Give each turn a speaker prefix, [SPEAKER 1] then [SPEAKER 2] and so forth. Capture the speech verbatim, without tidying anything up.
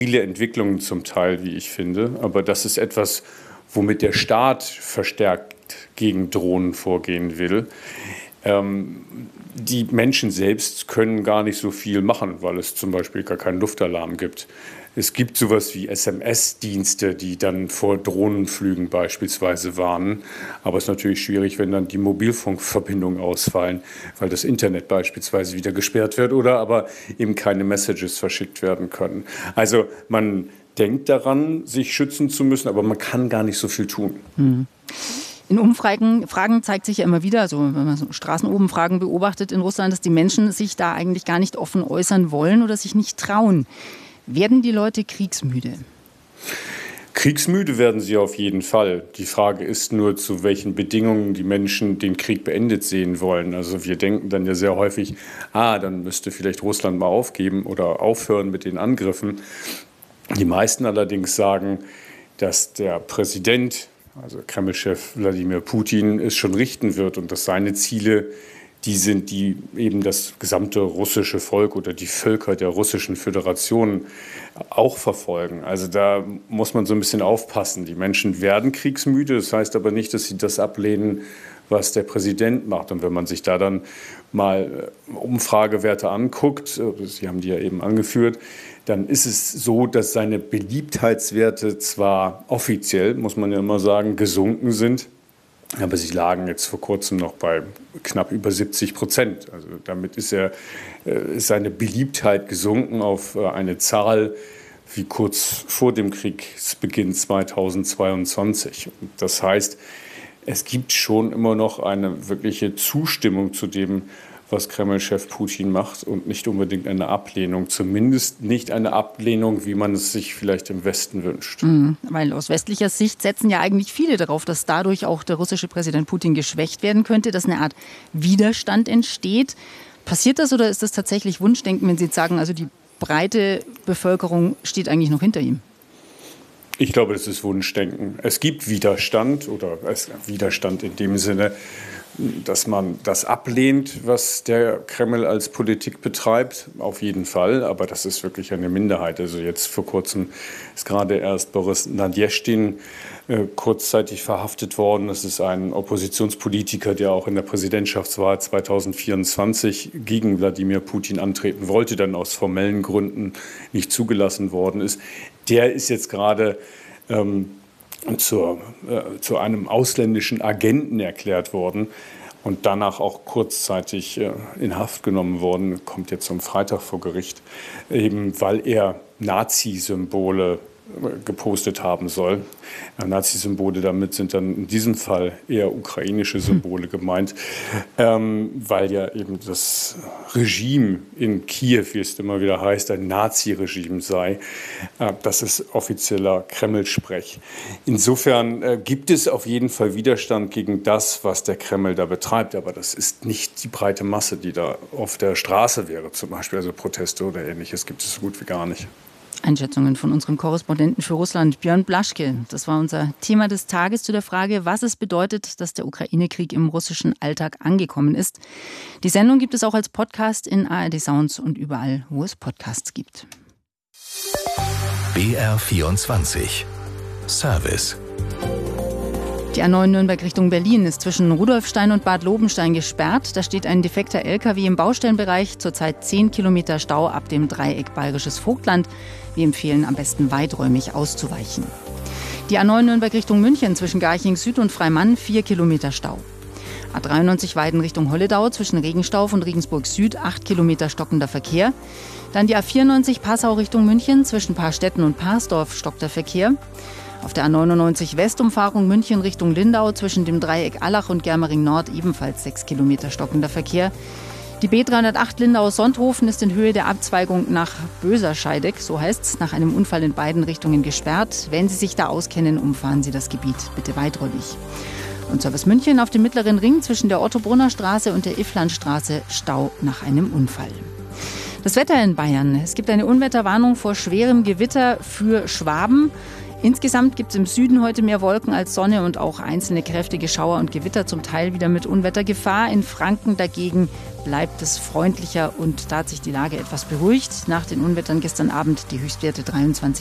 [SPEAKER 1] Viele Entwicklungen zum Teil, wie ich finde, aber das ist etwas, womit der Staat verstärkt gegen Drohnen vorgehen will. Ähm, die Menschen selbst können gar nicht so viel machen, weil es zum Beispiel gar keinen Luftalarm gibt. Es gibt sowas wie S M S-Dienste, die dann vor Drohnenflügen beispielsweise warnen. Aber es ist natürlich schwierig, wenn dann die Mobilfunkverbindungen ausfallen, weil das Internet beispielsweise wieder gesperrt wird oder aber eben keine Messages verschickt werden können. Also man denkt daran, sich schützen zu müssen, aber man kann gar nicht so viel tun.
[SPEAKER 2] Hm. In Umfragen Fragen zeigt sich ja immer wieder, also wenn man so Straßenumfragen beobachtet in Russland, dass die Menschen sich da eigentlich gar nicht offen äußern wollen oder sich nicht trauen. Werden die Leute kriegsmüde?
[SPEAKER 1] Kriegsmüde werden sie auf jeden Fall. Die Frage ist nur, zu welchen Bedingungen die Menschen den Krieg beendet sehen wollen. Also wir denken dann ja sehr häufig, ah, dann müsste vielleicht Russland mal aufgeben oder aufhören mit den Angriffen. Die meisten allerdings sagen, dass der Präsident, also Kreml-Chef Wladimir Putin, es schon richten wird und dass seine Ziele die sind, die eben das gesamte russische Volk oder die Völker der Russischen Föderation auch verfolgen. Also da muss man so ein bisschen aufpassen. Die Menschen werden kriegsmüde, das heißt aber nicht, dass sie das ablehnen, was der Präsident macht. Und wenn man sich da dann mal Umfragewerte anguckt, Sie haben die ja eben angeführt, dann ist es so, dass seine Beliebtheitswerte zwar offiziell, muss man ja immer sagen, gesunken sind, aber sie lagen jetzt vor kurzem noch bei knapp über siebzig Prozent. Also damit ist, er, ist seine Beliebtheit gesunken auf eine Zahl wie kurz vor dem Kriegsbeginn zweitausendzweiundzwanzig. Das heißt, es gibt schon immer noch eine wirkliche Zustimmung zu dem, was Kreml-Chef Putin macht und nicht unbedingt eine Ablehnung, zumindest nicht eine Ablehnung, wie man es sich vielleicht im Westen wünscht.
[SPEAKER 2] Mhm, weil aus westlicher Sicht setzen ja eigentlich viele darauf, dass dadurch auch der russische Präsident Putin geschwächt werden könnte, dass eine Art Widerstand entsteht. Passiert das oder ist das tatsächlich Wunschdenken, wenn Sie jetzt sagen, also die breite Bevölkerung steht eigentlich noch hinter ihm?
[SPEAKER 1] Ich glaube, das ist Wunschdenken. Es gibt Widerstand oder es Widerstand in dem Sinne, dass man das ablehnt, was der Kreml als Politik betreibt, auf jeden Fall. Aber das ist wirklich eine Minderheit. Also jetzt vor kurzem ist gerade erst Boris Nadezhdin äh, kurzzeitig verhaftet worden. Das ist ein Oppositionspolitiker, der auch in der Präsidentschaftswahl zweitausendvierundzwanzig gegen Wladimir Putin antreten wollte, dann aus formellen Gründen nicht zugelassen worden ist. Der ist jetzt gerade ähm, Zur, äh, zu einem ausländischen Agenten erklärt worden und danach auch kurzzeitig äh, in Haft genommen worden, kommt jetzt am Freitag vor Gericht, eben weil er Nazi-Symbole gepostet haben soll. Nazi-Symbole, damit sind dann in diesem Fall eher ukrainische Symbole gemeint, ähm, weil ja eben das Regime in Kiew, wie es immer wieder heißt, ein Nazi-Regime sei. Äh, das ist offizieller Kreml-Sprech. Insofern äh, gibt es auf jeden Fall Widerstand gegen das, was der Kreml da betreibt, aber das ist nicht die breite Masse, die da auf der Straße wäre, zum Beispiel, also Proteste oder Ähnliches gibt es so gut wie gar nicht.
[SPEAKER 2] Einschätzungen von unserem Korrespondenten für Russland, Björn Blaschke. Das war unser Thema des Tages zu der Frage, was es bedeutet, dass der Ukraine-Krieg im russischen Alltag angekommen ist. Die Sendung gibt es auch als Podcast in A R D Sounds und überall, wo es Podcasts gibt.
[SPEAKER 3] B R vierundzwanzig Service.
[SPEAKER 2] Die A neun Nürnberg Richtung Berlin ist zwischen Rudolfstein und Bad Lobenstein gesperrt. Da steht ein defekter L K W im Baustellenbereich. Zurzeit zehn Kilometer Stau ab dem Dreieck Bayerisches Vogtland. Wir empfehlen, am besten weiträumig auszuweichen. Die A neun Nürnberg Richtung München zwischen Garching Süd und Freimann vier Kilometer Stau. A dreiundneunzig Weiden Richtung Holledau zwischen Regenstauf und Regensburg Süd acht Kilometer stockender Verkehr. Dann die A vierundneunzig Passau Richtung München zwischen Paarstetten und Parsdorf stockt der Verkehr. Auf der A neunundneunzig Westumfahrung München Richtung Lindau zwischen dem Dreieck Allach und Germering Nord ebenfalls sechs Kilometer stockender Verkehr. Die B dreihundertacht Lindau-Sonthofen ist in Höhe der Abzweigung nach Böserscheideck, so heißt es, nach einem Unfall in beiden Richtungen gesperrt. Wenn Sie sich da auskennen, umfahren Sie das Gebiet bitte weiträumig. Und Service München auf dem Mittleren Ring zwischen der Ottobrunner Straße und der Ifflandstraße Stau nach einem Unfall. Das Wetter in Bayern. Es gibt eine Unwetterwarnung vor schwerem Gewitter für Schwaben. Insgesamt gibt es im Süden heute mehr Wolken als Sonne und auch einzelne kräftige Schauer und Gewitter, zum Teil wieder mit Unwettergefahr. In Franken dagegen bleibt es freundlicher und da hat sich die Lage etwas beruhigt. Nach den Unwettern gestern Abend die Höchstwerte dreiundzwanzig